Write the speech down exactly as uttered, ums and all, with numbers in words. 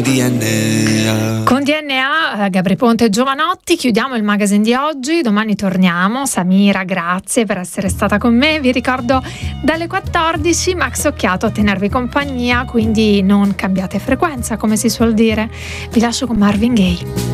D N A. Con D N A, Gabri Ponte e Giovanotti, chiudiamo il magazine di oggi. Domani torniamo. Samira, grazie per essere stata con me. Vi ricordo dalle quattordici Max Occhiato a tenervi compagnia, quindi non cambiate frequenza, come si suol dire. Vi lascio con Marvin Gaye.